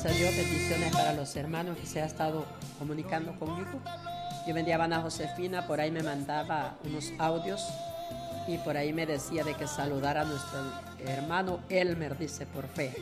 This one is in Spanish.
Dios, bendiciones para los hermanos que se ha estado comunicando conmigo. Yo bendiga a Ana Josefina, por ahí me mandaba unos audios y por ahí me decía de que saludara a nuestro hermano Elmer, dice, por fe.